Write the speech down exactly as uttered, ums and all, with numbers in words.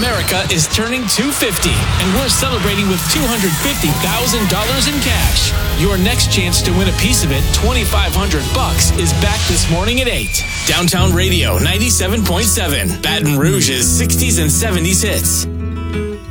America is turning two hundred fifty, and we're celebrating with two hundred fifty thousand dollars in cash. Your next chance to win a piece of it, twenty-five hundred bucks, is back this morning at eight. Downtown Radio ninety-seven point seven, Baton Rouge's sixties and seventies hits.